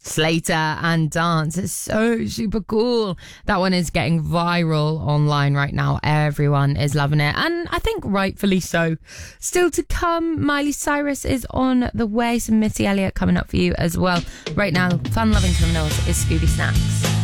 Slater and Dance. It's so super cool. That one is getting viral online right now. Everyone is loving it, and I think rightfully so. Still to come, Miley Cyrus is on the way. Some Missy Elliott coming up for you as well. Right now, fun-loving criminals is Scooby Snacks.